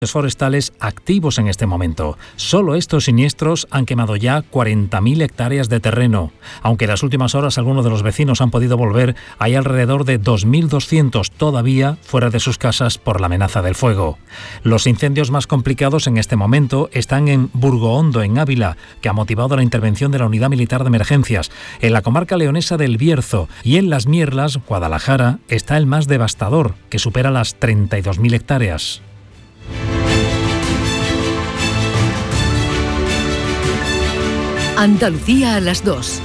forestales activos en este momento. Solo estos siniestros han quemado ya 40.000 hectáreas de terreno. Aunque en las últimas horas algunos de los vecinos han podido volver, hay alrededor de 2.200 todavía fuera de sus casas por la amenaza del fuego. Los incendios más complicados en este momento están en Burgohondo, en Ávila, que ha motivado la intervención de la Unidad Militar de Emergencias. En la comarca leonesa del Bierzo y en Las Mierlas, Guadalajara, está el más devastador, que supera las 32.000 hectáreas. Andalucía a las 2.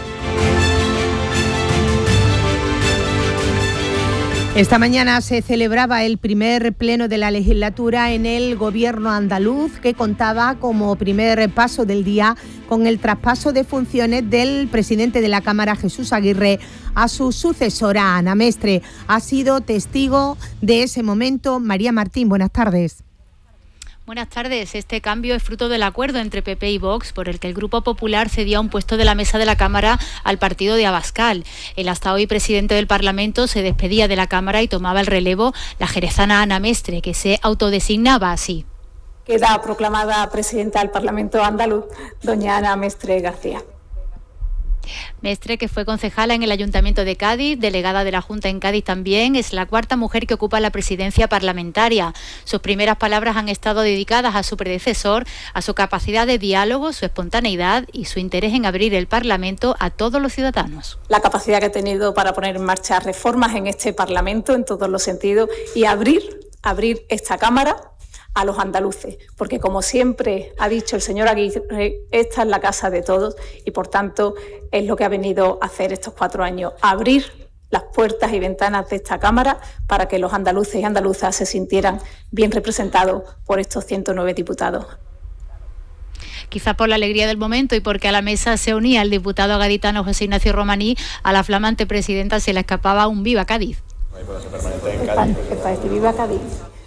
Esta mañana se celebraba el primer pleno de la legislatura en el gobierno andaluz, que contaba como primer paso del día con el traspaso de funciones del presidente de la Cámara, Jesús Aguirre, a su sucesora, Ana Mestre. Ha sido testigo de ese momento María Martín. Buenas tardes. Buenas tardes. Este cambio es fruto del acuerdo entre PP y Vox, por el que el Grupo Popular cedía un puesto de la mesa de la Cámara al partido de Abascal. El hasta hoy presidente del Parlamento se despedía de la Cámara y tomaba el relevo la jerezana Ana Mestre, que se autodesignaba así. Queda proclamada presidenta del Parlamento andaluz, doña Ana Mestre García. Mestre, que fue concejala en el Ayuntamiento de Cádiz, delegada de la Junta en Cádiz también, es la cuarta mujer que ocupa la presidencia parlamentaria. Sus primeras palabras han estado dedicadas a su predecesor, a su capacidad de diálogo, su espontaneidad y su interés en abrir el Parlamento a todos los ciudadanos. La capacidad que ha tenido para poner en marcha reformas en este Parlamento en todos los sentidos y abrir esta Cámara a los andaluces, porque como siempre ha dicho el señor Aguirre, esta es la casa de todos y por tanto es lo que ha venido a hacer estos 4 años, abrir las puertas y ventanas de esta Cámara para que los andaluces y andaluzas se sintieran bien representados por estos 109 diputados. Quizá por la alegría del momento y porque a la mesa se unía el diputado gaditano José Ignacio Romaní, a la flamante presidenta se le escapaba un viva Cádiz. Viva Cádiz.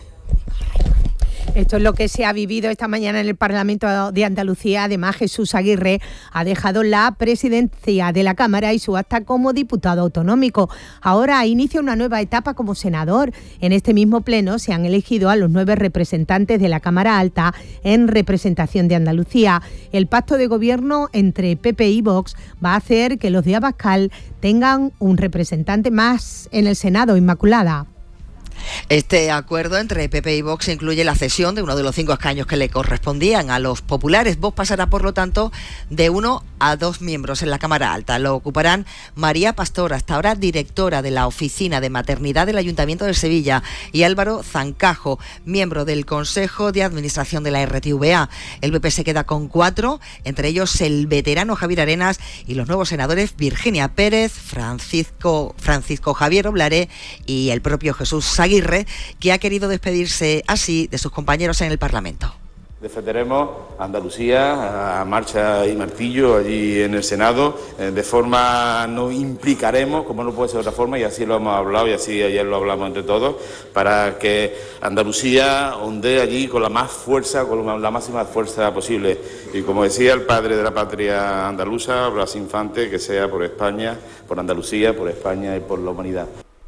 Esto es lo que se ha vivido esta mañana en el Parlamento de Andalucía. Además, Jesús Aguirre ha dejado la presidencia de la Cámara y su acta como diputado autonómico. Ahora inicia una nueva etapa como senador. En este mismo pleno se han elegido a los 9 representantes de la Cámara Alta en representación de Andalucía. El pacto de gobierno entre PP y Vox va a hacer que los de Abascal tengan un representante más en el Senado. Inmaculada. Este acuerdo entre PP y Vox incluye la cesión de uno de los 5 escaños que le correspondían a los populares. Vox pasará, por lo tanto, de 1 a 2 miembros en la Cámara Alta. Lo ocuparán María Pastor, hasta ahora directora de la Oficina de Maternidad del Ayuntamiento de Sevilla, y Álvaro Zancajo, miembro del Consejo de Administración de la RTVA. El PP se queda con 4, entre ellos el veterano Javier Arenas y los nuevos senadores Virginia Pérez, Francisco Javier Oblaré y el propio Jesús Aguirre, que ha querido despedirse así de sus compañeros en el Parlamento. Defenderemos Andalucía a marcha y martillo allí en el Senado, de forma no implicaremos, como no puede ser de otra forma, y así lo hemos hablado y así ayer lo hablamos entre todos, para que Andalucía ondee allí con la más fuerza, con la máxima fuerza posible. Y como decía el padre de la patria andaluza, Blas Infante, que sea por España, por Andalucía, por España y por la humanidad.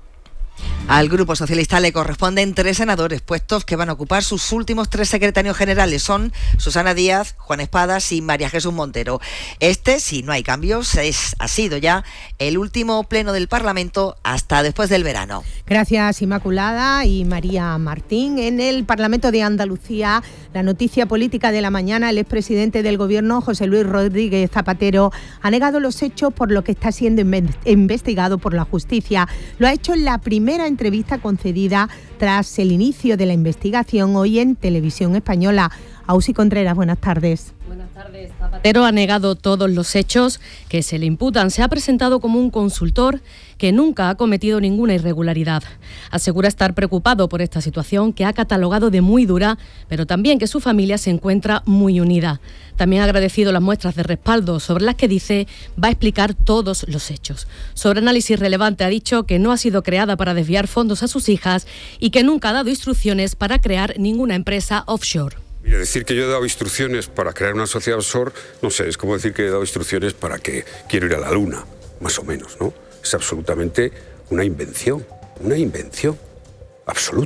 Al Grupo Socialista le corresponden 3 senadores, puestos que van a ocupar sus últimos 3 secretarios generales. Son Susana Díaz, Juan Espadas y María Jesús Montero. Si no hay cambios, ha sido ya el último pleno del Parlamento hasta después del verano. Gracias, Inmaculada y María Martín. En el Parlamento de Andalucía, la noticia política de la mañana: el expresidente del Gobierno, José Luis Rodríguez Zapatero, ha negado los hechos por lo que está siendo investigado por la justicia. Lo ha hecho en la primera entrevista concedida tras el inicio de la investigación hoy en Televisión Española. Ausi Contreras, buenas tardes. Buenas tardes. Zapatero ha negado todos los hechos que se le imputan. Se ha presentado como un consultor que nunca ha cometido ninguna irregularidad. Asegura estar preocupado por esta situación, que ha catalogado de muy dura, pero también que su familia se encuentra muy unida. También ha agradecido las muestras de respaldo sobre las que dice va a explicar todos los hechos. Sobre análisis relevante ha dicho que no ha sido creada para desviar fondos a sus hijas y que nunca ha dado instrucciones para crear ninguna empresa offshore. Mira, decir que yo he dado instrucciones para crear una sociedad offshore, no sé, es como decir que he dado instrucciones para que quiero ir a la luna, más o menos, ¿no? Es absolutamente una invención absoluta.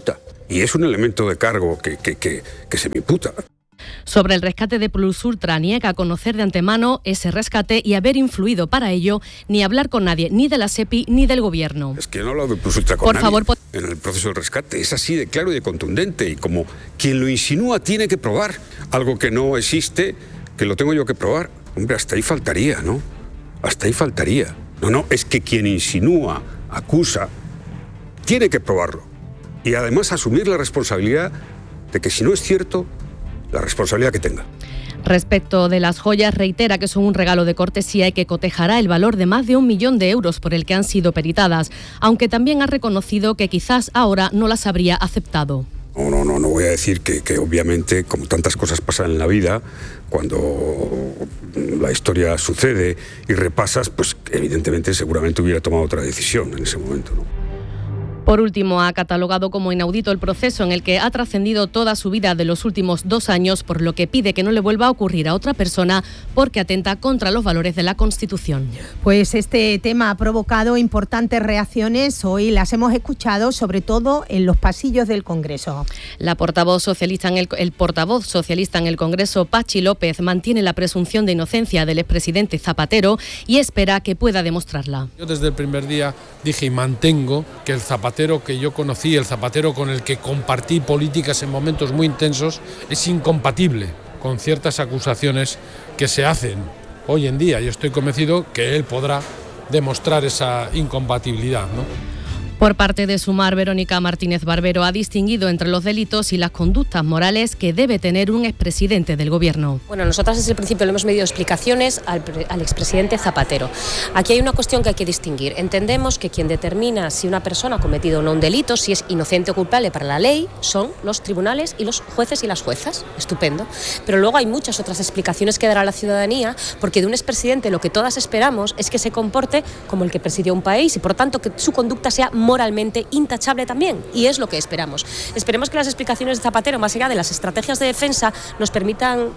Y es un elemento de cargo que se me imputa. Sobre el rescate de Plus Ultra, niega conocer de antemano ese rescate y haber influido para ello, ni hablar con nadie, ni de la SEPI ni del Gobierno. Es que yo no he hablado de Plus Ultra con por nadie favor, en el proceso del rescate. Es así de claro y de contundente. Y como quien lo insinúa tiene que probar algo que no existe, que lo tengo yo que probar. Hombre, hasta ahí faltaría, ¿no? Hasta ahí faltaría. No, es que quien insinúa, acusa, tiene que probarlo. Y además asumir la responsabilidad de que si no es cierto, la responsabilidad que tenga. Respecto de las joyas, reitera que son un regalo de cortesía y que cotejará el valor de más de 1 millón de euros por el que han sido peritadas, aunque también ha reconocido que quizás ahora no las habría aceptado. No voy a decir que obviamente, como tantas cosas pasan en la vida, cuando la historia sucede y repasas, pues evidentemente seguramente hubiera tomado otra decisión en ese momento, ¿no? Por último, ha catalogado como inaudito el proceso en el que ha trascendido toda su vida de los últimos 2 años, por lo que pide que no le vuelva a ocurrir a otra persona porque atenta contra los valores de la Constitución. Pues este tema ha provocado importantes reacciones. Hoy las hemos escuchado, sobre todo en los pasillos del Congreso. La portavoz socialista el portavoz socialista en el Congreso, Pachi López, mantiene la presunción de inocencia del expresidente Zapatero y espera que pueda demostrarla. Yo desde el primer día dije y mantengo que el Zapatero que yo conocí, el Zapatero con el que compartí políticas en momentos muy intensos, es incompatible con ciertas acusaciones que se hacen hoy en día. Yo estoy convencido que él podrá demostrar esa incompatibilidad, ¿no? Por parte de Sumar, Verónica Martínez Barbero ha distinguido entre los delitos y las conductas morales que debe tener un expresidente del Gobierno. Bueno, nosotras desde el principio le hemos medido explicaciones al expresidente Zapatero. Aquí hay una cuestión que hay que distinguir. Entendemos que quien determina si una persona ha cometido o no un delito, si es inocente o culpable para la ley, son los tribunales y los jueces y las juezas. Estupendo. Pero luego hay muchas otras explicaciones que dará la ciudadanía, porque de un expresidente lo que todas esperamos es que se comporte como el que presidió un país y por tanto que su conducta sea moralmente intachable también, y es lo que esperamos. Esperemos que las explicaciones de Zapatero, más allá de las estrategias de defensa, nos permitan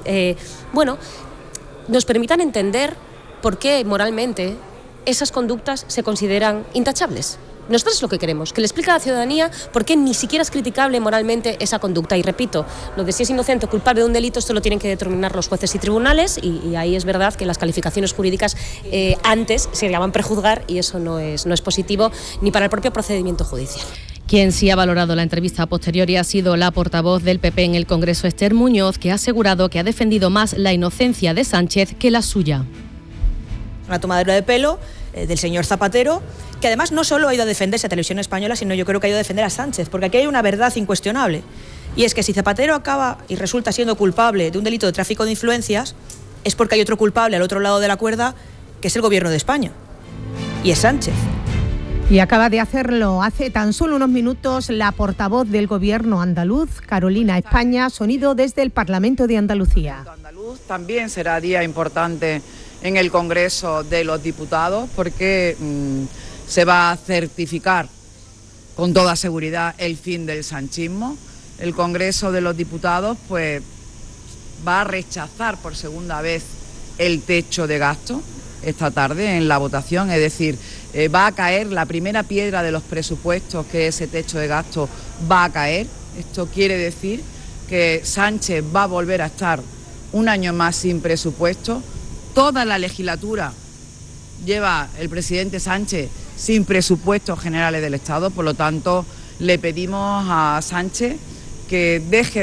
entender por qué moralmente esas conductas se consideran intachables. Nosotros es lo que queremos, que le explique a la ciudadanía por qué ni siquiera es criticable moralmente esa conducta. Y repito, lo de si es inocente o culpable de un delito, esto lo tienen que determinar los jueces y tribunales, y ahí es verdad que las calificaciones jurídicas antes se llaman prejuzgar, y eso no es positivo ni para el propio procedimiento judicial. Quien sí ha valorado la entrevista posterior y ha sido la portavoz del PP en el Congreso, Esther Muñoz, que ha asegurado que ha defendido más la inocencia de Sánchez que la suya. Una tomadura de pelo del señor Zapatero, que además no solo ha ido a defenderse a Televisión Española, sino yo creo que ha ido a defender a Sánchez, porque aquí hay una verdad incuestionable, y es que si Zapatero acaba y resulta siendo culpable de un delito de tráfico de influencias, es porque hay otro culpable al otro lado de la cuerda, que es el Gobierno de España, y es Sánchez. Y acaba de hacerlo hace tan solo unos minutos la portavoz del Gobierno andaluz, Carolina España, sonido desde el Parlamento de Andalucía. Andaluz también será día importante en el Congreso de los Diputados, porque se va a certificar con toda seguridad el fin del sanchismo. El Congreso de los Diputados pues va a rechazar por segunda vez el techo de gasto esta tarde en la votación, es decir, va a caer la primera piedra de los presupuestos, que ese techo de gasto va a caer. Esto quiere decir que Sánchez va a volver a estar un año más sin presupuesto. Toda la legislatura lleva el presidente Sánchez sin presupuestos generales del Estado, por lo tanto le pedimos a Sánchez que deje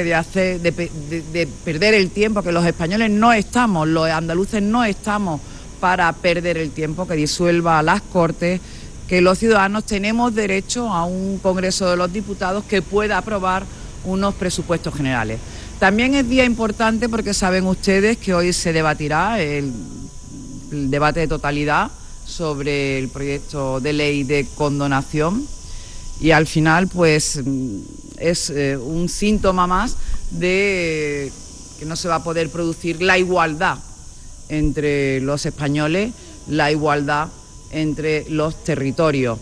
de perder el tiempo, que los españoles no estamos, los andaluces no estamos para perder el tiempo, que disuelva las Cortes, que los ciudadanos tenemos derecho a un Congreso de los Diputados que pueda aprobar unos presupuestos generales. También es día importante porque saben ustedes que hoy se debatirá el debate de totalidad sobre el proyecto de ley de condonación, y al final pues es un síntoma más de que no se va a poder producir la igualdad entre los españoles, la igualdad entre los territorios.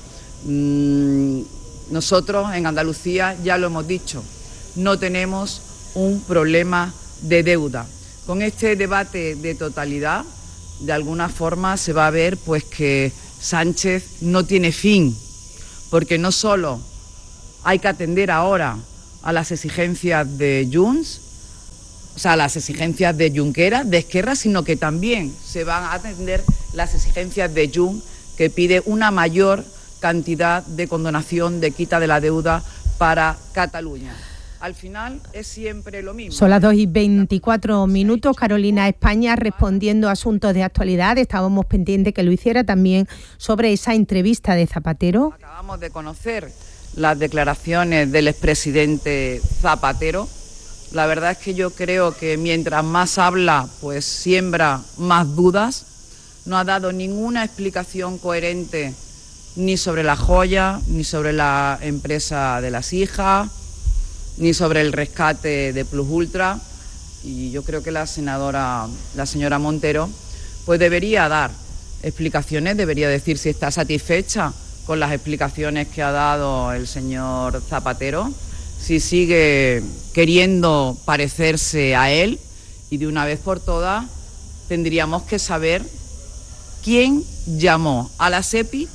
Nosotros en Andalucía, ya lo hemos dicho, no tenemos un problema de deuda. Con este debate de totalidad, de alguna forma se va a ver pues que Sánchez no tiene fin, porque no solo hay que atender ahora a las exigencias de Junts, o sea, a las exigencias de Junqueras, de Esquerra, sino que también se van a atender las exigencias de Junts, que pide una mayor cantidad de condonación de quita de la deuda para Cataluña. Al final es siempre lo mismo. Son las 2:24. Carolina, España respondiendo a asuntos de actualidad. Estábamos pendientes que lo hiciera también sobre esa entrevista de Zapatero. Acabamos de conocer las declaraciones del expresidente Zapatero. La verdad es que yo creo que mientras más habla, pues siembra más dudas. No ha dado ninguna explicación coherente ni sobre la joya, ni sobre la empresa de las hijas, ni sobre el rescate de Plus Ultra, y yo creo que la señora Montero, pues debería dar explicaciones, debería decir si está satisfecha con las explicaciones que ha dado el señor Zapatero, si sigue queriendo parecerse a él, y de una vez por todas tendríamos que saber quién llamó a la SEPI,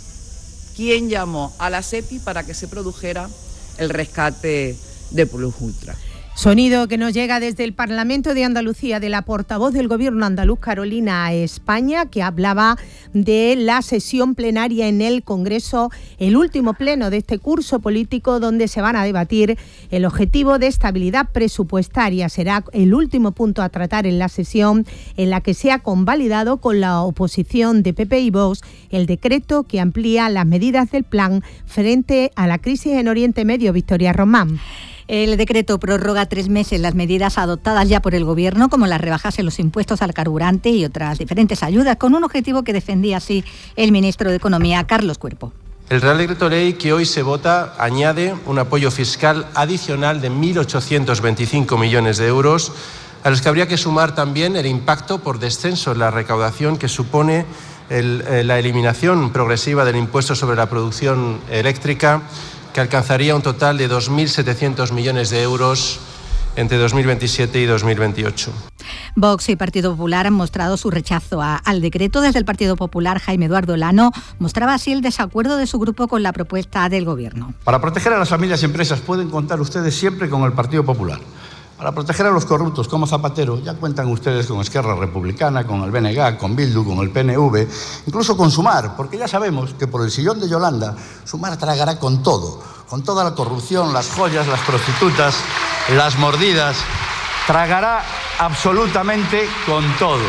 para que se produjera el rescate de Plus Ultra. Sonido que nos llega desde el Parlamento de Andalucía de la portavoz del Gobierno andaluz, Carolina España, que hablaba de la sesión plenaria en el Congreso, el último pleno de este curso político, donde se van a debatir el objetivo de estabilidad presupuestaria. Será el último punto a tratar en la sesión, en la que se ha convalidado con la oposición de PP y Vox el decreto que amplía las medidas del plan frente a la crisis en Oriente Medio. Victoria Román. El decreto prorroga 3 meses las medidas adoptadas ya por el Gobierno, como las rebajas en los impuestos al carburante y otras diferentes ayudas, con un objetivo que defendía así el ministro de Economía, Carlos Cuerpo. El Real Decreto Ley que hoy se vota añade un apoyo fiscal adicional de 1.825 millones de euros, a los que habría que sumar también el impacto por descenso en la recaudación que supone la eliminación progresiva del impuesto sobre la producción eléctrica, que alcanzaría un total de 2.700 millones de euros entre 2027 y 2028. Vox y Partido Popular han mostrado su rechazo al decreto. Desde el Partido Popular, Jaime Eduardo Olano mostraba así el desacuerdo de su grupo con la propuesta del Gobierno. Para proteger a las familias y empresas pueden contar ustedes siempre con el Partido Popular. Para proteger a los corruptos como Zapatero, ya cuentan ustedes con Esquerra Republicana, con el BNG, con Bildu, con el PNV, incluso con Sumar, porque ya sabemos que por el sillón de Yolanda, Sumar tragará con todo, con toda la corrupción, las joyas, las prostitutas, las mordidas, tragará absolutamente con todo.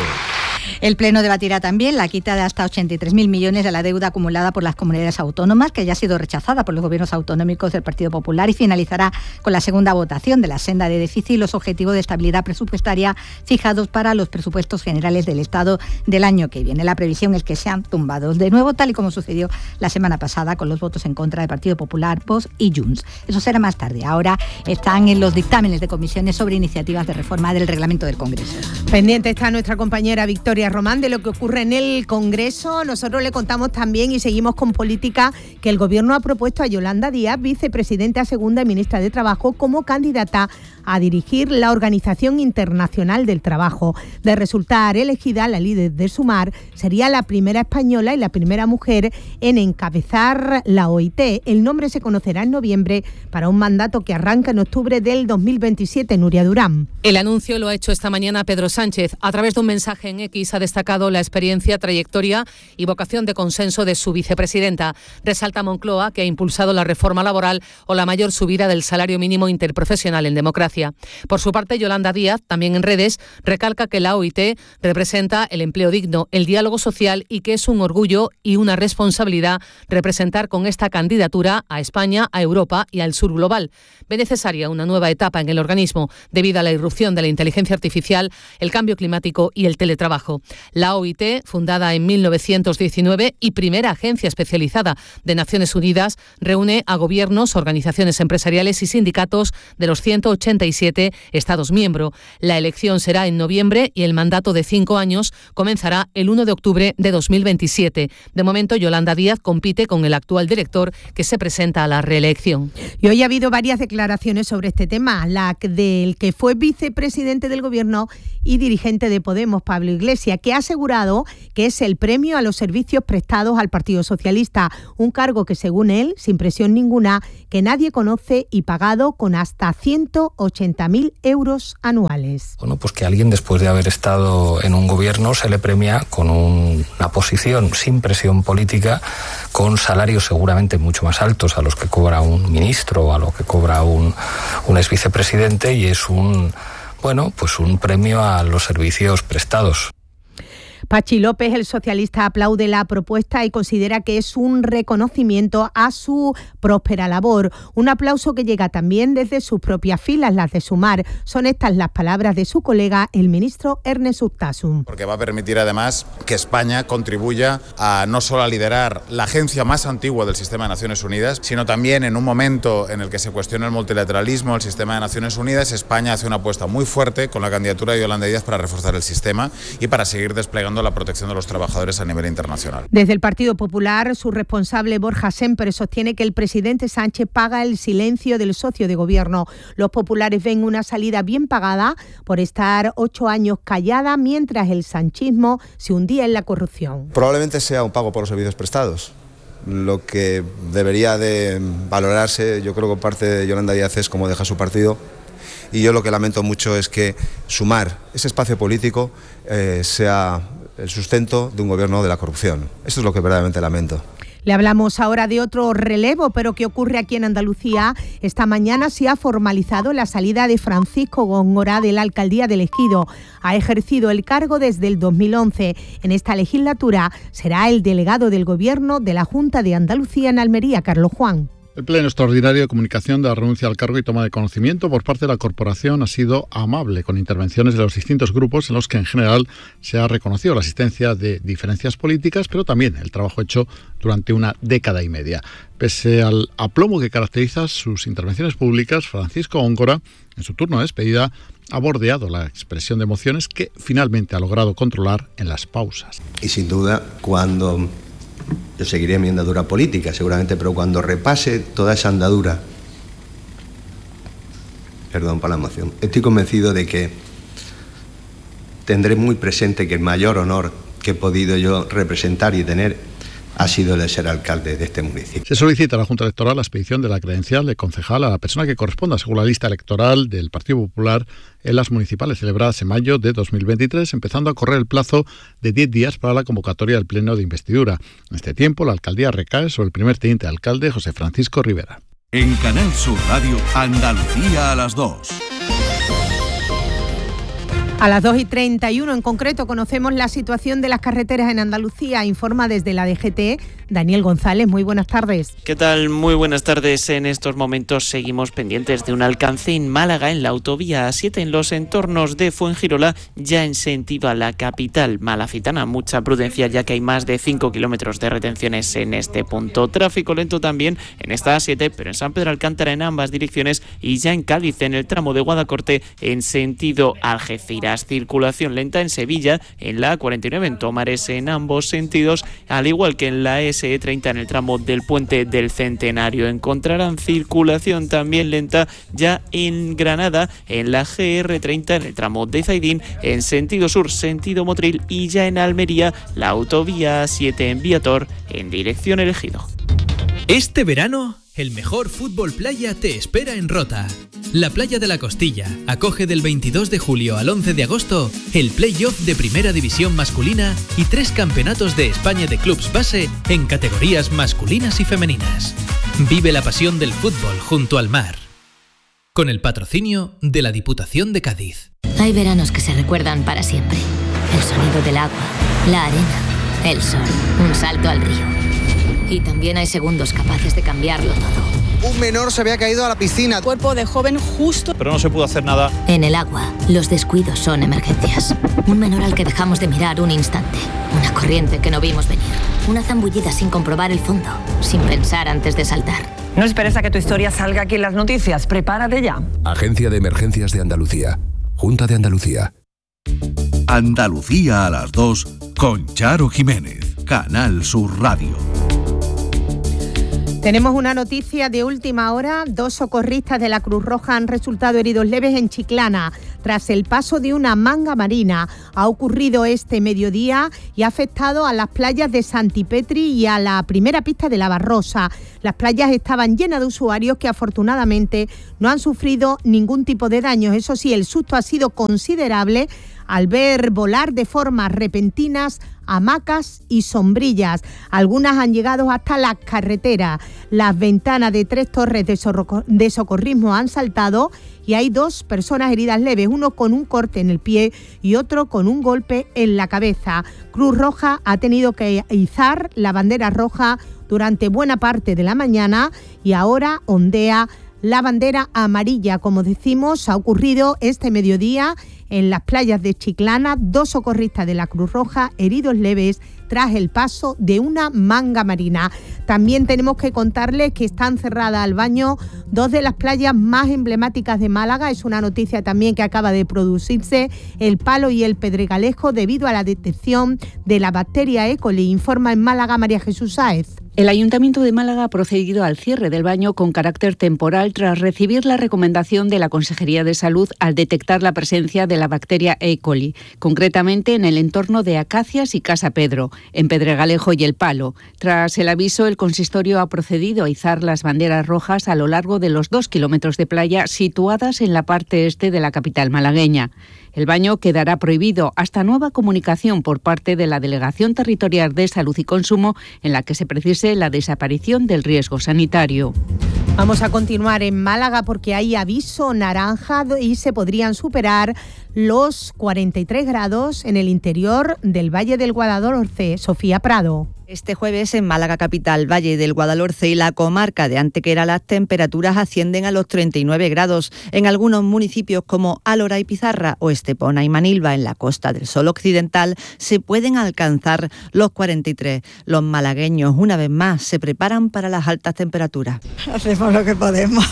El Pleno debatirá también la quita de hasta 83.000 millones de la deuda acumulada por las comunidades autónomas, que ya ha sido rechazada por los gobiernos autonómicos del Partido Popular, y finalizará con la segunda votación de la senda de déficit y los objetivos de estabilidad presupuestaria fijados para los presupuestos generales del Estado del año que viene. La previsión es que sean tumbados de nuevo, tal y como sucedió la semana pasada con los votos en contra del Partido Popular, Vox y Junts. Eso será más tarde. Ahora están en los dictámenes de comisiones sobre iniciativas de reforma del reglamento del Congreso. Pendiente está nuestra compañera Victoria Román de lo que ocurre en el Congreso. Nosotros le contamos también, y seguimos con política, que el Gobierno ha propuesto a Yolanda Díaz, vicepresidenta segunda y ministra de Trabajo, como candidata a dirigir la Organización Internacional del Trabajo. De resultar elegida, la líder de Sumar sería la primera española y la primera mujer en encabezar la OIT. El nombre se conocerá en noviembre para un mandato que arranca en octubre del 2027. Nuria Durán. El anuncio lo ha hecho esta mañana Pedro Sánchez. A través de un mensaje en X ha destacado la experiencia, trayectoria y vocación de consenso de su vicepresidenta. Resalta Moncloa que ha impulsado la reforma laboral o la mayor subida del salario mínimo interprofesional en democracia. Por su parte, Yolanda Díaz, también en redes, recalca que la OIT representa el empleo digno, el diálogo social, y que es un orgullo y una responsabilidad representar con esta candidatura a España, a Europa y al sur global. Ve necesaria una nueva etapa en el organismo debido a la irrupción de la inteligencia artificial, el cambio climático y el teletrabajo. La OIT, fundada en 1919 y primera agencia especializada de Naciones Unidas, reúne a gobiernos, organizaciones empresariales y sindicatos de los 180 67 Estados miembros. La elección será en noviembre y el mandato de 5 años comenzará el 1 de octubre de 2027. De momento, Yolanda Díaz compite con el actual director, que se presenta a la reelección. Y hoy ha habido varias declaraciones sobre este tema, la del que fue vicepresidente del Gobierno y dirigente de Podemos, Pablo Iglesias, que ha asegurado que es el premio a los servicios prestados al Partido Socialista, un cargo que, según él, sin presión ninguna, que nadie conoce y pagado con hasta 180.000 euros anuales. Bueno, pues que alguien, después de haber estado en un gobierno, se le premia con una posición sin presión política, con salarios seguramente mucho más altos a los que cobra un ministro o a lo que cobra un ex vicepresidente, y es un premio a los servicios prestados. Pachi López, el socialista, aplaude la propuesta y considera que es un reconocimiento a su próspera labor. Un aplauso que llega también desde sus propias filas, las de Sumar. Son estas las palabras de su colega, el ministro Ernest Urtasun. Porque va a permitir además que España contribuya a no solo a liderar la agencia más antigua del sistema de Naciones Unidas, sino también en un momento en el que se cuestiona el multilateralismo, el sistema de Naciones Unidas. España hace una apuesta muy fuerte con la candidatura de Yolanda Díaz para reforzar el sistema y para seguir desplegando la protección de los trabajadores a nivel internacional. Desde el Partido Popular, su responsable Borja Semper sostiene que el presidente Sánchez paga el silencio del socio de gobierno. Los populares ven una salida bien pagada por estar 8 años callada mientras el sanchismo se hundía en la corrupción. Probablemente sea un pago por los servicios prestados. Lo que debería de valorarse, yo creo que parte de Yolanda Díaz, es cómo deja su partido. Y yo lo que lamento mucho es que Sumar, ese espacio político, sea el sustento de un gobierno de la corrupción. Esto es lo que verdaderamente lamento. Le hablamos ahora de otro relevo, pero ¿qué ocurre aquí en Andalucía? Esta mañana se ha formalizado la salida de Francisco Góngora de la alcaldía del Ejido. Ha ejercido el cargo desde el 2011. En esta legislatura será el delegado del Gobierno de la Junta de Andalucía en Almería, Carlos Juan. El pleno extraordinario de comunicación de la renuncia al cargo y toma de conocimiento por parte de la corporación ha sido amable, con intervenciones de los distintos grupos en los que en general se ha reconocido la existencia de diferencias políticas, pero también el trabajo hecho durante una década y media. Pese al aplomo que caracteriza sus intervenciones públicas, Francisco Góngora, en su turno de despedida, ha bordeado la expresión de emociones que finalmente ha logrado controlar en las pausas. Y sin duda, cuando yo seguiré mi andadura política, seguramente, pero cuando repase toda esa andadura, perdón por la emoción, estoy convencido de que tendré muy presente que el mayor honor que he podido yo representar y tener ha sido el de ser alcalde de este municipio. Se solicita a la Junta Electoral la expedición de la credencial de concejal a la persona que corresponda según la lista electoral del Partido Popular en las municipales celebradas en mayo de 2023, empezando a correr el plazo de 10 días para la convocatoria del pleno de investidura. En este tiempo, la alcaldía recae sobre el primer teniente de alcalde, José Francisco Rivera. En Canal Sur Radio, Andalucía a las 2. A las 2:31 en concreto conocemos la situación de las carreteras en Andalucía. Informa desde la DGT Daniel González. Muy buenas tardes. ¿Qué tal? Muy buenas tardes. En estos momentos seguimos pendientes de un alcance en Málaga en la autovía A7 en los entornos de Fuengirola, ya en sentido a la capital malacitana. Mucha prudencia ya que hay más de 5 kilómetros de retenciones en este punto. Tráfico lento también en esta A7, pero en San Pedro Alcántara en ambas direcciones y ya en Cádiz en el tramo de Guadacorte en sentido Algeciras. Circulación lenta en Sevilla, en la A49 en Tomares en ambos sentidos, al igual que en la SE30 en el tramo del Puente del Centenario. Encontrarán circulación también lenta ya en Granada, en la GR30 en el tramo de Zaidín en sentido sur, sentido Motril, y ya en Almería la autovía A7 en Viator en dirección El Ejido. Este verano, el mejor fútbol playa te espera en Rota. La Playa de la Costilla acoge del 22 de julio al 11 de agosto el play-off de Primera División masculina y 3 campeonatos de España de clubs base en categorías masculinas y femeninas. Vive la pasión del fútbol junto al mar. Con el patrocinio de la Diputación de Cádiz. Hay veranos que se recuerdan para siempre. El sonido del agua, la arena, el sol, un salto al río. Y también hay segundos capaces de cambiarlo todo. Un menor se había caído a la piscina. Cuerpo de joven justo. Pero no se pudo hacer nada. En el agua, los descuidos son emergencias. Un menor al que dejamos de mirar un instante. Una corriente que no vimos venir. Una zambullida sin comprobar el fondo. Sin pensar antes de saltar. No esperes a que tu historia salga aquí en las noticias. Prepárate ya. Agencia de Emergencias de Andalucía. Junta de Andalucía. Andalucía a las 2 con Charo Jiménez. Canal Sur Radio. Tenemos una noticia de última hora. 2 socorristas de la Cruz Roja han resultado heridos leves en Chiclana tras el paso de una manga marina. Ha ocurrido este mediodía y ha afectado a las playas de Santipetri y a la primera pista de la Barrosa. Las playas estaban llenas de usuarios que afortunadamente no han sufrido ningún tipo de daños. Eso sí, el susto ha sido considerable al ver volar de formas repentinas hamacas y sombrillas. Algunas han llegado hasta la carretera. Las ventanas de 3 torres de socorrismo han saltado y hay 2 personas heridas leves, uno con un corte en el pie y otro con un golpe en la cabeza. Cruz Roja ha tenido que izar la bandera roja durante buena parte de la mañana y ahora ondea la bandera amarilla. Como decimos, ha ocurrido este mediodía en las playas de Chiclana. 2 socorristas de la Cruz Roja heridos leves tras el paso de una manga marina. También tenemos que contarles que están cerradas al baño 2 de las playas más emblemáticas de Málaga. Es una noticia también que acaba de producirse, El Palo y El Pedregalejo, debido a la detección de la bacteria E. coli. Informa en Málaga María Jesús Sáez. El Ayuntamiento de Málaga ha procedido al cierre del baño con carácter temporal tras recibir la recomendación de la Consejería de Salud al detectar la presencia de la bacteria E. coli, concretamente en el entorno de Acacias y Casa Pedro, en Pedregalejo y El Palo. Tras el aviso, el consistorio ha procedido a izar las banderas rojas a lo largo de los 2 kilómetros de playa situadas en la parte este de la capital malagueña. El baño quedará prohibido hasta nueva comunicación por parte de la Delegación Territorial de Salud y Consumo en la que se precise la desaparición del riesgo sanitario. Vamos a continuar en Málaga porque hay aviso naranja y se podrían superar los 43 grados en el interior del Valle del Guadalhorce. Sofía Prado. Este jueves en Málaga capital, Valle del Guadalhorce y la comarca de Antequera las temperaturas ascienden a los 39 grados. En algunos municipios como Álora y Pizarra o Estepona y Manilva en la Costa del Sol Occidental se pueden alcanzar los 43. Los malagueños una vez más se preparan para las altas temperaturas. Hacemos lo que podemos.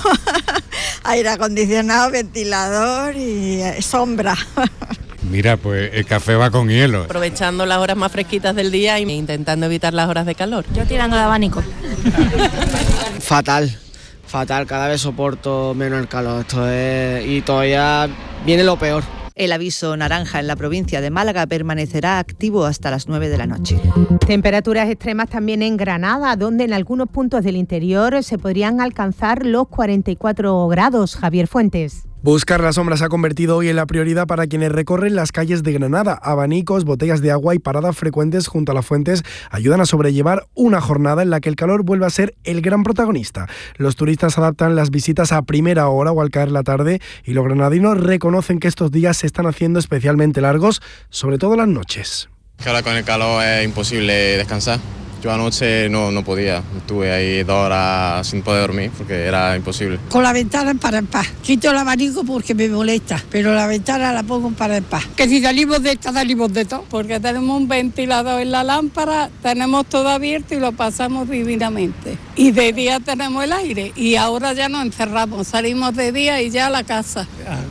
Aire acondicionado, ventilador y sombra. Mira, pues el café va con hielo. Aprovechando las horas más fresquitas del día e intentando evitar las horas de calor. Yo tirando el abanico. Fatal, cada vez soporto menos el calor. Y todavía viene lo peor. El aviso naranja en la provincia de Málaga permanecerá activo hasta las 9 de la noche. Temperaturas extremas también en Granada, donde en algunos puntos del interior se podrían alcanzar los 44 grados. Javier Fuentes. Buscar la sombra se ha convertido hoy en la prioridad para quienes recorren las calles de Granada. Abanicos, botellas de agua y paradas frecuentes junto a las fuentes ayudan a sobrellevar una jornada en la que el calor vuelve a ser el gran protagonista. Los turistas adaptan las visitas a primera hora o al caer la tarde y los granadinos reconocen que estos días se están haciendo especialmente largos, sobre todo las noches. Que ahora con el calor es imposible descansar. Yo anoche no podía, estuve ahí 2 horas sin poder dormir porque era imposible. Con la ventana en par en par. Quito el abanico porque me molesta, pero la ventana la pongo en par en par. Que si salimos de esta, salimos de todo. Porque tenemos un ventilador en la lámpara, tenemos todo abierto y lo pasamos divinamente. Y de día tenemos el aire y ahora ya nos encerramos, salimos de día y ya a la casa.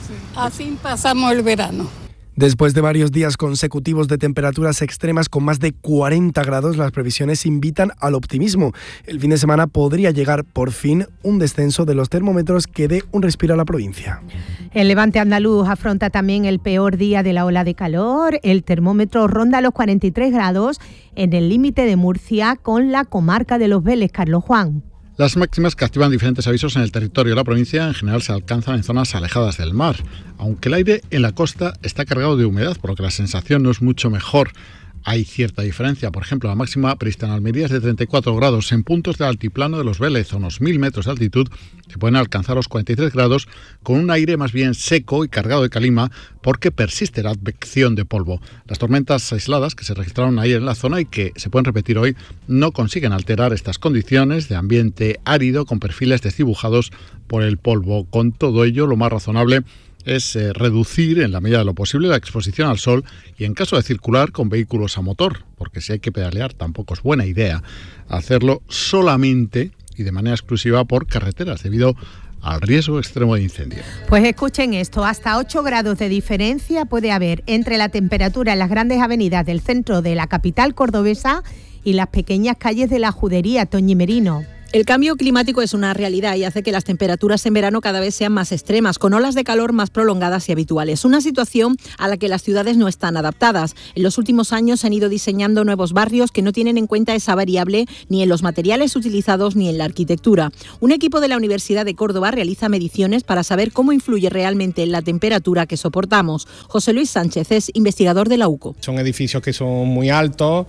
Así pasamos el verano. Después de varios días consecutivos de temperaturas extremas con más de 40 grados, las previsiones invitan al optimismo. El fin de semana podría llegar por fin un descenso de los termómetros que dé un respiro a la provincia. El Levante andaluz afronta también el peor día de la ola de calor. El termómetro ronda los 43 grados en el límite de Murcia con la comarca de Los Vélez. Carlos Juan. Las máximas que activan diferentes avisos en el territorio de la provincia en general se alcanzan en zonas alejadas del mar, aunque el aire en la costa está cargado de humedad, por lo que la sensación no es mucho mejor. Hay cierta diferencia, por ejemplo, la máxima prevista en Almería es de 34 grados, en puntos del altiplano de Los Vélez, a unos 1000 metros de altitud, se pueden alcanzar los 43 grados con un aire más bien seco y cargado de calima porque persiste la advección de polvo. Las tormentas aisladas que se registraron ayer en la zona y que se pueden repetir hoy no consiguen alterar estas condiciones de ambiente árido con perfiles desdibujados por el polvo. Con todo ello, lo más razonable es reducir en la medida de lo posible la exposición al sol y en caso de circular con vehículos a motor, porque si hay que pedalear tampoco es buena idea hacerlo solamente y de manera exclusiva por carreteras, debido al riesgo extremo de incendio. Pues escuchen esto, hasta 8 grados de diferencia puede haber entre la temperatura en las grandes avenidas del centro de la capital cordobesa y las pequeñas calles de la Judería, Toñi Merino. El cambio climático es una realidad y hace que las temperaturas en verano cada vez sean más extremas, con olas de calor más prolongadas y habituales. Una situación a la que las ciudades no están adaptadas. En los últimos años se han ido diseñando nuevos barrios que no tienen en cuenta esa variable ni en los materiales utilizados ni en la arquitectura. Un equipo de la Universidad de Córdoba realiza mediciones para saber cómo influye realmente en la temperatura que soportamos. José Luis Sánchez es investigador de la UCO. Son edificios que son muy altos,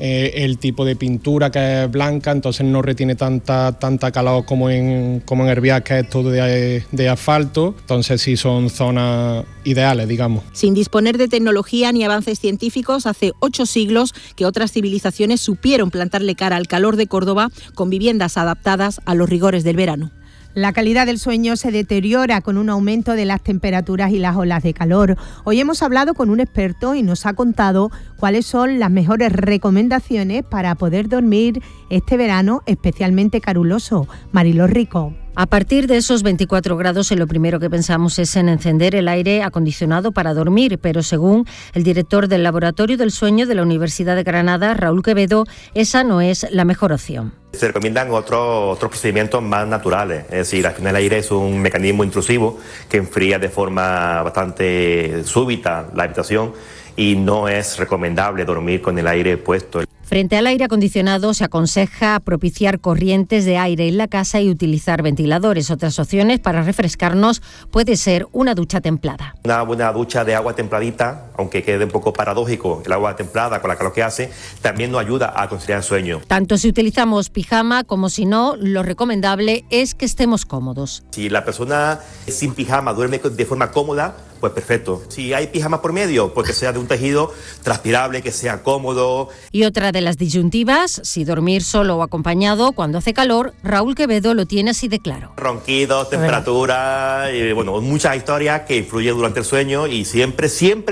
el tipo de pintura que es blanca, entonces no retiene tanta calor como en Herbiás, que es todo de asfalto, entonces sí son zonas ideales, digamos. Sin disponer de tecnología ni avances científicos, hace 8 siglos que otras civilizaciones supieron plantarle cara al calor de Córdoba con viviendas adaptadas a los rigores del verano. La calidad del sueño se deteriora con un aumento de las temperaturas y las olas de calor. Hoy hemos hablado con un experto y nos ha contado cuáles son las mejores recomendaciones para poder dormir este verano especialmente caluroso. Mariló Rico. A partir de esos 24 grados, lo primero que pensamos es en encender el aire acondicionado para dormir, pero según el director del Laboratorio del Sueño de la Universidad de Granada, Raúl Quevedo, esa no es la mejor opción. Se recomiendan otros procedimientos más naturales, es decir, al final el aire es un mecanismo intrusivo que enfría de forma bastante súbita la habitación y no es recomendable dormir con el aire puesto. Frente al aire acondicionado se aconseja propiciar corrientes de aire en la casa y utilizar ventiladores. Otras opciones para refrescarnos puede ser una ducha templada. Una buena ducha de agua templadita, aunque quede un poco paradójico, el agua templada con la calor que hace, también nos ayuda a conciliar el sueño. Tanto si utilizamos pijama como si no, lo recomendable es que estemos cómodos. Si la persona sin pijama duerme de forma cómoda, pues perfecto. Si hay pijama por medio, pues que sea de un tejido transpirable, que sea cómodo. Y otra de las disyuntivas, si dormir solo o acompañado cuando hace calor, Raúl Quevedo lo tiene así de claro. Ronquidos, temperatura, muchas historias que influyen durante el sueño y siempre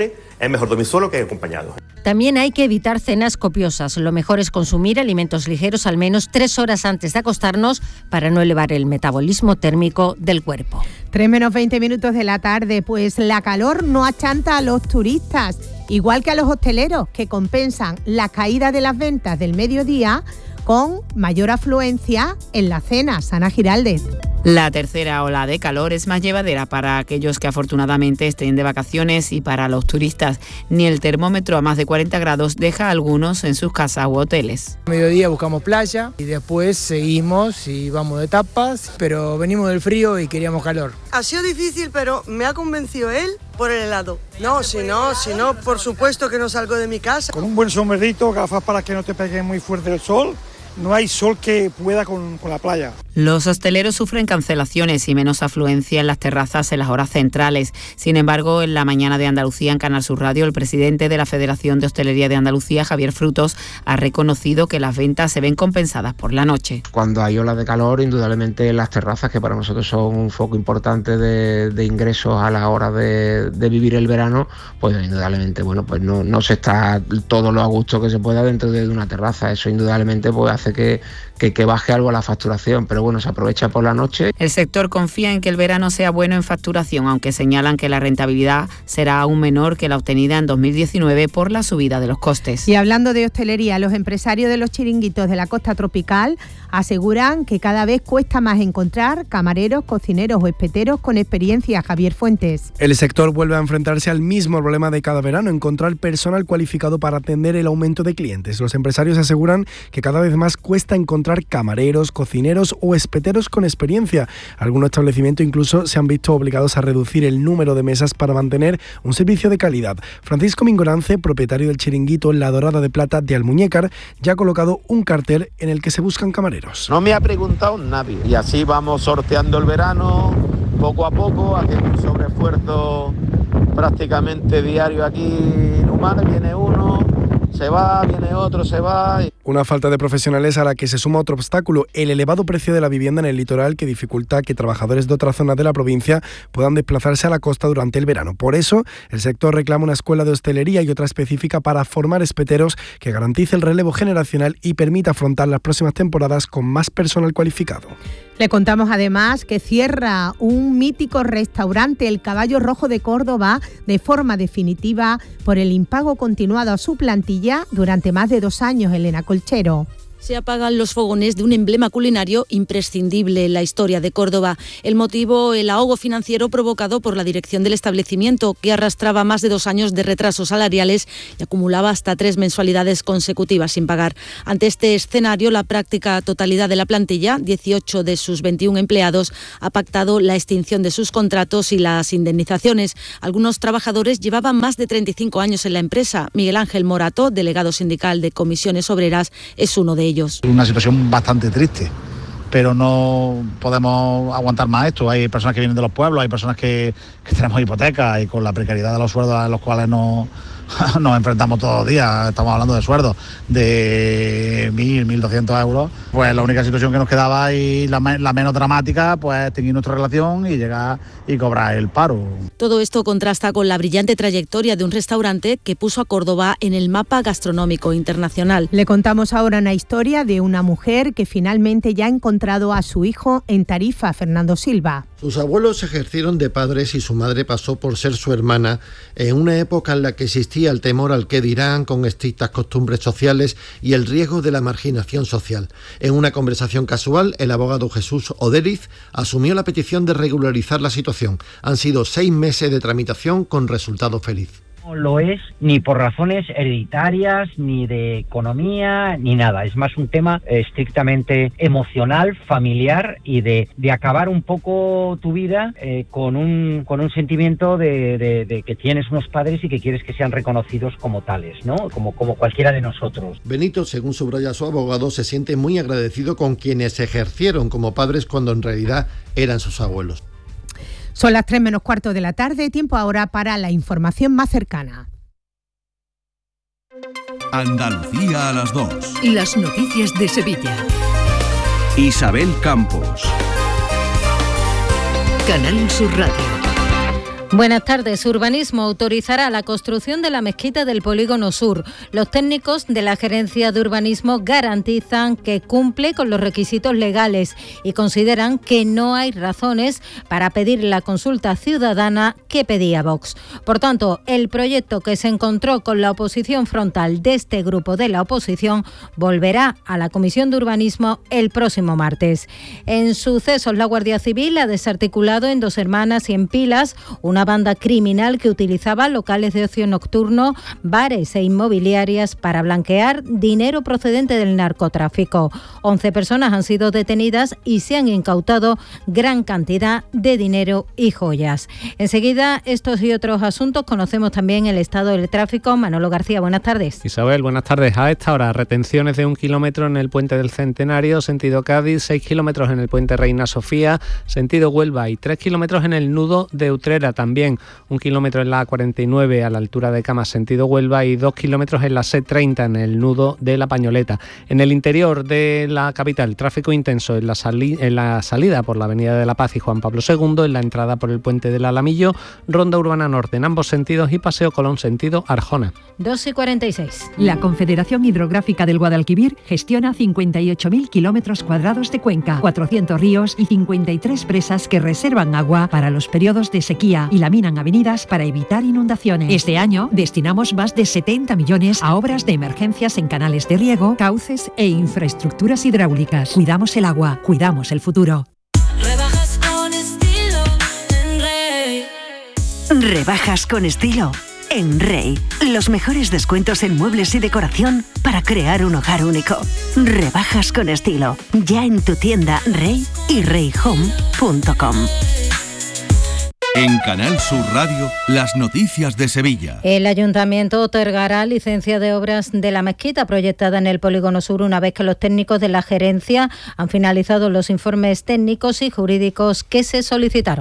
es mejor dormir solo que acompañado. También hay que evitar cenas copiosas. Lo mejor es consumir alimentos ligeros al menos 3 horas antes de acostarnos para no elevar el metabolismo térmico del cuerpo. 3 menos 20 minutos de la tarde, pues la calor no achanta a los turistas, igual que a los hosteleros, que compensan la caída de las ventas del mediodía con mayor afluencia en la cena. Ana Giraldez. La tercera ola de calor es más llevadera para aquellos que afortunadamente estén de vacaciones y para los turistas. Ni el termómetro a más de 40 grados deja a algunos en sus casas u hoteles. A mediodía buscamos playa y después seguimos y vamos de tapas, pero venimos del frío y queríamos calor. Ha sido difícil, pero me ha convencido él por el helado. No, si no, por supuesto que no salgo de mi casa. Con un buen sombrerito, gafas para que no te pegue muy fuerte el sol. No hay sol que pueda con la playa. Los hosteleros sufren cancelaciones y menos afluencia en las terrazas en las horas centrales. Sin embargo, en la mañana de Andalucía, en Canal Sur Radio, el presidente de la Federación de Hostelería de Andalucía, Javier Frutos, ha reconocido que las ventas se ven compensadas por la noche. Cuando hay olas de calor, indudablemente las terrazas, que para nosotros son un foco importante de ingresos a la hora de vivir el verano, pues indudablemente, pues no se está todo lo a gusto que se pueda dentro de una terraza. Eso indudablemente pues hace que baje algo la facturación, pero bueno, se aprovecha por la noche. El sector confía en que el verano sea bueno en facturación, aunque señalan que la rentabilidad será aún menor que la obtenida en 2019 por la subida de los costes. Y hablando de hostelería, los empresarios de los chiringuitos de la costa tropical aseguran que cada vez cuesta más encontrar camareros, cocineros o espeteros con experiencia. Javier Fuentes. El sector vuelve a enfrentarse al mismo problema de cada verano, encontrar personal cualificado para atender el aumento de clientes. Los empresarios aseguran que cada vez más cuesta encontrar camareros, cocineros o espeteros con experiencia. Algunos establecimientos incluso se han visto obligados a reducir el número de mesas para mantener un servicio de calidad. Francisco Mingorance, propietario del chiringuito La Dorada de Plata de Almuñécar, ya ha colocado un cartel en el que se buscan camareros. No me ha preguntado nadie y así vamos sorteando el verano poco a poco, haciendo un sobreesfuerzo prácticamente diario aquí en Humana. Viene uno, se va, viene otro, se va. Una falta de profesionales a la que se suma otro obstáculo, el elevado precio de la vivienda en el litoral, que dificulta que trabajadores de otras zonas de la provincia puedan desplazarse a la costa durante el verano. Por eso, el sector reclama una escuela de hostelería y otra específica para formar espeteros que garantice el relevo generacional y permita afrontar las próximas temporadas con más personal cualificado. Le contamos además que cierra un mítico restaurante, el Caballo Rojo de Córdoba, de forma definitiva por el impago continuado a su plantilla durante más de 2 años. Elena Colchero. Se apagan los fogones de un emblema culinario imprescindible en la historia de Córdoba. El motivo, el ahogo financiero provocado por la dirección del establecimiento, que arrastraba más de 2 años de retrasos salariales y acumulaba hasta 3 mensualidades consecutivas sin pagar. Ante este escenario, la práctica totalidad de la plantilla, 18 de sus 21 empleados, ha pactado la extinción de sus contratos y las indemnizaciones. Algunos trabajadores llevaban más de 35 años en la empresa. Miguel Ángel Morato, delegado sindical de Comisiones Obreras, es uno de ellos. Una situación bastante triste, pero no podemos aguantar más esto. Hay personas que vienen de los pueblos, hay personas que tenemos hipotecas y con la precariedad de los sueldos a los cuales nos enfrentamos todos los días, estamos hablando de sueldos de 1.000, 1.200 euros, pues la única situación que nos quedaba y la menos dramática, pues tener nuestra relación y llegar y cobrar el paro. Todo esto contrasta con la brillante trayectoria de un restaurante que puso a Córdoba en el mapa gastronómico internacional. Le contamos ahora una historia de una mujer que finalmente ya ha encontrado a su hijo en Tarifa, Fernando Silva. Sus abuelos ejercieron de padres y su madre pasó por ser su hermana en una época en la que existía el temor al qué dirán, con estrictas costumbres sociales y el riesgo de la marginación social. En una conversación casual, el abogado Jesús Oderiz asumió la petición de regularizar la situación. Han sido 6 meses de tramitación con resultado feliz. No lo es ni por razones hereditarias, ni de economía, ni nada. Es más un tema estrictamente emocional, familiar y de acabar un poco tu vida con un sentimiento de que tienes unos padres y que quieres que sean reconocidos como tales, ¿no? Como cualquiera de nosotros. Benito, según subraya su abogado, se siente muy agradecido con quienes ejercieron como padres cuando en realidad eran sus abuelos. Son las 3 menos cuarto de la tarde, tiempo ahora para la información más cercana. Andalucía a las 2. Las noticias de Sevilla. Isabel Campos. Canal Sur Radio. Buenas tardes. Urbanismo autorizará la construcción de la mezquita del Polígono Sur. Los técnicos de la Gerencia de Urbanismo garantizan que cumple con los requisitos legales y consideran que no hay razones para pedir la consulta ciudadana que pedía Vox. Por tanto, el proyecto, que se encontró con la oposición frontal de este grupo de la oposición, volverá a la Comisión de Urbanismo el próximo martes. En sucesos, la Guardia Civil ha desarticulado en Dos Hermanas y en Pilas una banda criminal que utilizaba locales de ocio nocturno, bares e inmobiliarias para blanquear dinero procedente del narcotráfico. 11 personas han sido detenidas y se han incautado gran cantidad de dinero y joyas. Enseguida, estos y otros asuntos, conocemos también el estado del tráfico. Manolo García, buenas tardes. Isabel, buenas tardes. A esta hora, retenciones de 1 kilómetro en el puente del Centenario, sentido Cádiz, 6 kilómetros en el puente Reina Sofía, sentido Huelva, y 3 kilómetros en el nudo de Utrera. También 1 kilómetro en la A49 a la altura de Camas, sentido Huelva, y 2 kilómetros en la C30 en el nudo de La Pañoleta. En el interior de la capital, tráfico intenso en la salida por la Avenida de la Paz y Juan Pablo II, en la entrada por el puente del Alamillo, Ronda Urbana Norte en ambos sentidos y Paseo Colón sentido Arjona. 2:46. La Confederación Hidrográfica del Guadalquivir gestiona 58.000 kilómetros cuadrados de cuenca, 400 ríos y 53 presas que reservan agua para los periodos de sequía y laminan avenidas para evitar inundaciones. Este año destinamos más de 70 millones a obras de emergencias en canales de riego, cauces e infraestructuras hidráulicas. Cuidamos el agua, cuidamos el futuro. Rebajas con estilo en Rey. Rebajas con estilo en Rey. Los mejores descuentos en muebles y decoración para crear un hogar único. Rebajas con estilo. Ya en tu tienda Rey y reyhome.com. En Canal Sur Radio, las noticias de Sevilla. El Ayuntamiento otorgará licencia de obras de la mezquita proyectada en el Polígono Sur una vez que los técnicos de la gerencia han finalizado los informes técnicos y jurídicos que se solicitaron.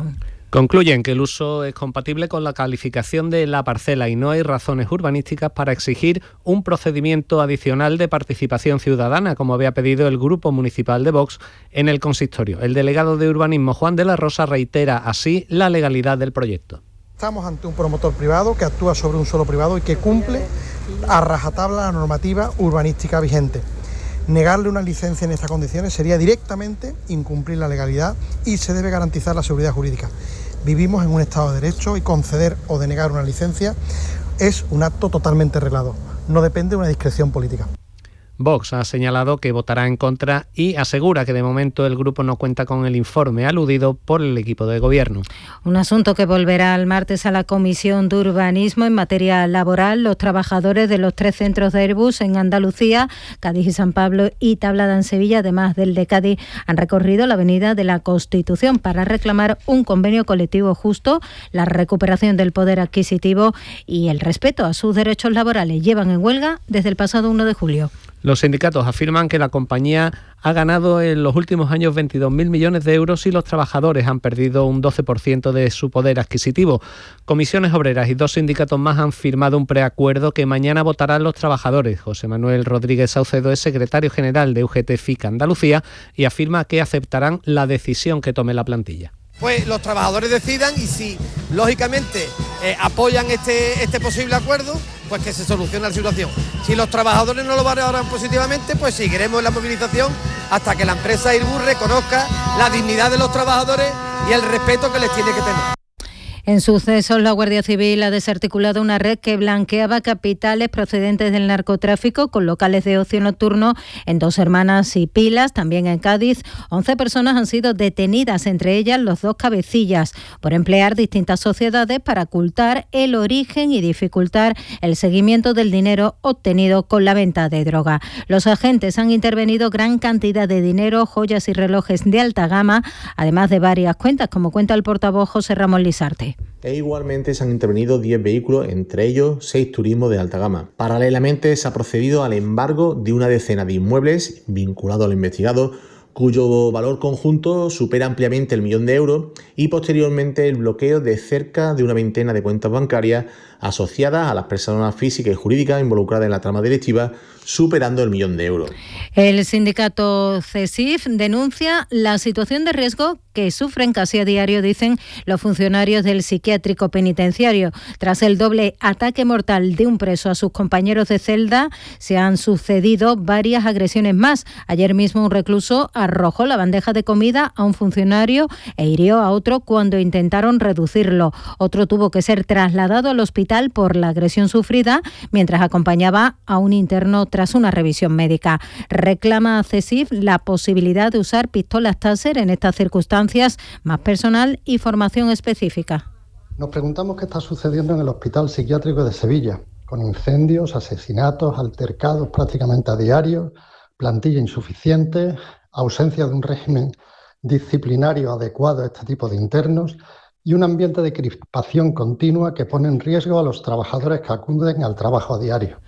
Concluyen que el uso es compatible con la calificación de la parcela y no hay razones urbanísticas para exigir un procedimiento adicional de participación ciudadana, como había pedido el Grupo Municipal de Vox en el consistorio. El delegado de Urbanismo, Juan de la Rosa, reitera así la legalidad del proyecto. Estamos ante un promotor privado que actúa sobre un suelo privado y que cumple a rajatabla la normativa urbanística vigente. Negarle una licencia en estas condiciones sería directamente incumplir la legalidad y se debe garantizar la seguridad jurídica. Vivimos en un Estado de Derecho y conceder o denegar una licencia es un acto totalmente reglado. No depende de una discreción política. Vox ha señalado que votará en contra y asegura que de momento el grupo no cuenta con el informe aludido por el equipo de gobierno. Un asunto que volverá el martes a la Comisión de Urbanismo en materia laboral. Los trabajadores de los 3 centros de Airbus en Andalucía, Cádiz y San Pablo y Tablada en Sevilla, además del de Cádiz, han recorrido la avenida de la Constitución para reclamar un convenio colectivo justo, la recuperación del poder adquisitivo y el respeto a sus derechos laborales. Llevan en huelga desde el pasado 1 de julio. Los sindicatos afirman que la compañía ha ganado en los últimos años 22.000 millones de euros y los trabajadores han perdido un 12% de su poder adquisitivo. Comisiones Obreras y 2 sindicatos más han firmado un preacuerdo que mañana votarán los trabajadores. José Manuel Rodríguez Saucedo es secretario general de UGT-FIC Andalucía y afirma que aceptarán la decisión que tome la plantilla. Pues los trabajadores decidan y si lógicamente apoyan este posible acuerdo, pues que se solucione la situación. Si los trabajadores no lo valoran positivamente, pues seguiremos en la movilización hasta que la empresa Airbus reconozca la dignidad de los trabajadores y el respeto que les tiene que tener. En sucesos, la Guardia Civil ha desarticulado una red que blanqueaba capitales procedentes del narcotráfico con locales de ocio nocturno en Dos Hermanas y Pilas, también en Cádiz. 11 personas han sido detenidas, entre ellas los 2 cabecillas, por emplear distintas sociedades para ocultar el origen y dificultar el seguimiento del dinero obtenido con la venta de droga. Los agentes han intervenido gran cantidad de dinero, joyas y relojes de alta gama, además de varias cuentas, como cuenta el portavoz José Ramón Lisarte. E igualmente se han intervenido 10 vehículos, entre ellos 6 turismos de alta gama. Paralelamente se ha procedido al embargo de una decena de inmuebles vinculados al investigado, cuyo valor conjunto supera ampliamente el 1 millón de euros, y posteriormente el bloqueo de cerca de una veintena de cuentas bancarias asociadas a las personas físicas y jurídicas involucradas en la trama delictiva, superando el 1 millón de euros. El sindicato CESIF denuncia la situación de riesgo que sufren casi a diario, dicen los funcionarios del psiquiátrico penitenciario. Tras el doble ataque mortal de un preso a sus compañeros de celda, se han sucedido varias agresiones más. Ayer mismo un recluso arrojó la bandeja de comida a un funcionario e hirió a otro cuando intentaron reducirlo. Otro tuvo que ser trasladado al hospital por la agresión sufrida mientras acompañaba a un interno tras una revisión médica. Reclama a CESIF la posibilidad de usar pistolas Taser en estas circunstancias, más personal y formación específica. Nos preguntamos qué está sucediendo en el Hospital Psiquiátrico de Sevilla, con incendios, asesinatos, altercados prácticamente a diario, plantilla insuficiente, ausencia de un régimen disciplinario adecuado a este tipo de internos y un ambiente de crispación continua que pone en riesgo a los trabajadores que acuden al trabajo a diario.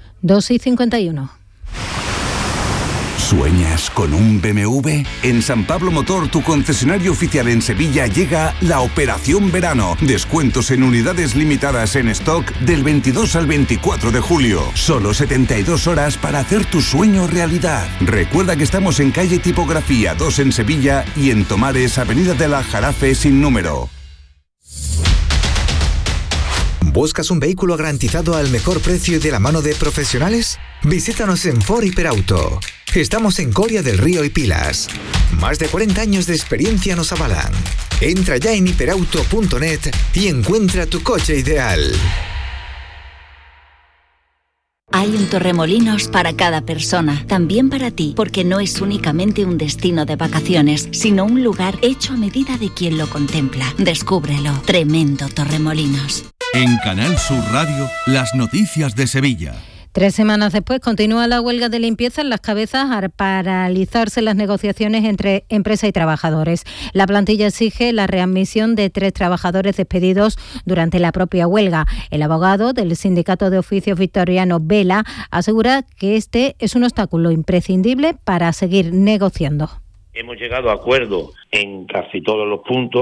2:51. ¿Sueñas con un BMW? En San Pablo Motor, tu concesionario oficial en Sevilla, llega la Operación Verano. Descuentos en unidades limitadas en stock del 22 al 24 de julio. Solo 72 horas para hacer tu sueño realidad. Recuerda que estamos en calle Tipografía 2 en Sevilla y en Tomares, avenida de la Jarafe sin número. ¿Buscas un vehículo garantizado al mejor precio y de la mano de profesionales? Visítanos en Ford Hiperauto. Estamos en Coria del Río y Pilas. Más de 40 años de experiencia nos avalan. Entra ya en hiperauto.net y encuentra tu coche ideal. Hay un Torremolinos para cada persona, también para ti, porque no es únicamente un destino de vacaciones, sino un lugar hecho a medida de quien lo contempla. Descúbrelo. Tremendo Torremolinos. En Canal Sur Radio, las noticias de Sevilla. 3 semanas después continúa la huelga de limpieza en Las Cabezas al paralizarse las negociaciones entre empresa y trabajadores. La plantilla exige la readmisión de 3 trabajadores despedidos durante la propia huelga. El abogado del Sindicato de Oficios Victoriano, Vela, asegura que este es un obstáculo imprescindible para seguir negociando. Hemos llegado a acuerdo en casi todos los puntos.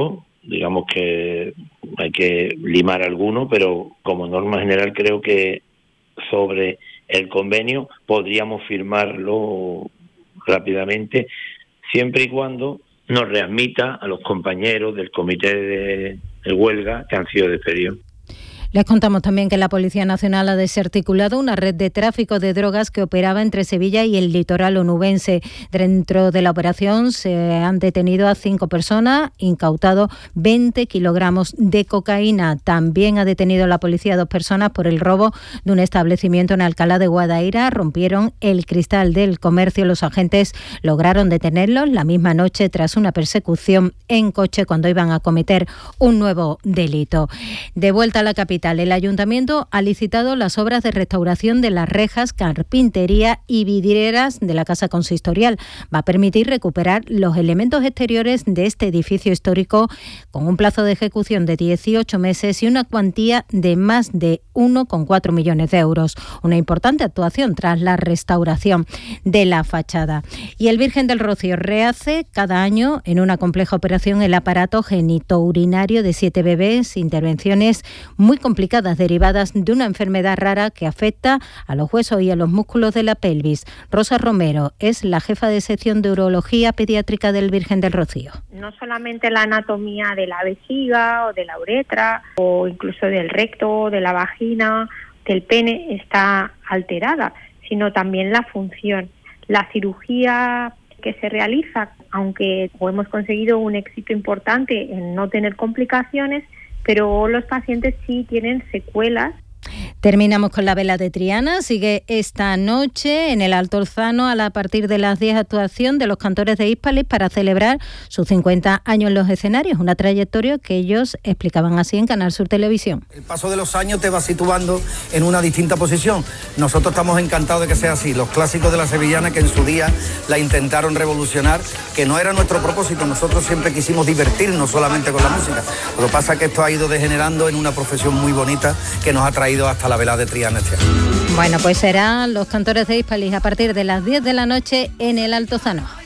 digamos que hay que limar alguno, pero como norma general creo que sobre el convenio podríamos firmarlo rápidamente, siempre y cuando nos readmita a los compañeros del comité de huelga que han sido despedidos. Les contamos también que la Policía Nacional ha desarticulado una red de tráfico de drogas que operaba entre Sevilla y el litoral onubense. Dentro de la operación se han detenido a 5 personas, incautado 20 kilogramos de cocaína. También ha detenido la policía a 2 personas por el robo de un establecimiento en Alcalá de Guadaira. Rompieron el cristal del comercio. Los agentes lograron detenerlos la misma noche tras una persecución en coche cuando iban a cometer un nuevo delito. De vuelta a la capital, el Ayuntamiento ha licitado las obras de restauración de las rejas, carpintería y vidrieras de la Casa Consistorial. Va a permitir recuperar los elementos exteriores de este edificio histórico con un plazo de ejecución de 18 meses y una cuantía de más de 1,4 millones de euros. Una importante actuación tras la restauración de la fachada. Y el Virgen del Rocío rehace cada año en una compleja operación el aparato genitourinario de 7 bebés, intervenciones muy complicadas derivadas de una enfermedad rara que afecta a los huesos y a los músculos de la pelvis. Rosa Romero es la jefa de sección de urología pediátrica del Virgen del Rocío. No solamente la anatomía de la vejiga o de la uretra o incluso del recto, de la vagina, del pene está alterada, sino también la función. La cirugía que se realiza, aunque hemos conseguido un éxito importante en no tener complicaciones, pero los pacientes sí tienen secuelas. Terminamos con la vela de Triana. Sigue esta noche en el Alto Orzano a partir de las 10 actuación de los cantores de Hispalis para celebrar sus 50 años en los escenarios, una trayectoria que ellos explicaban así en Canal Sur Televisión. El paso de los años te va situando en una distinta posición. Nosotros estamos encantados de que sea así. Los clásicos de la sevillana que en su día la intentaron revolucionar, que no era nuestro propósito. Nosotros siempre quisimos divertirnos solamente con la música. Lo que pasa es que esto ha ido degenerando en una profesión muy bonita que nos ha traído hasta la vela de Triana este año. Bueno, pues serán los cantores de Hispalis a partir de las 10 de la noche en el Alto Orzano.